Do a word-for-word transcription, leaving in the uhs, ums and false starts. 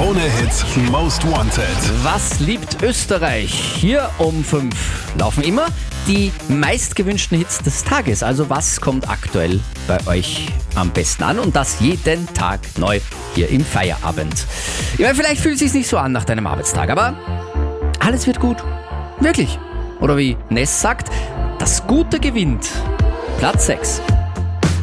Krone Hits Most Wanted. Was liebt Österreich? Hier um fünf laufen immer die meistgewünschten Hits des Tages. Also was kommt aktuell bei euch am besten an? Und das jeden Tag neu hier im Feierabend. Ich meine, vielleicht fühlt es sich nicht so an nach deinem Arbeitstag, aber alles wird gut. Wirklich. Oder wie Ness sagt, das Gute gewinnt. Platz sechs.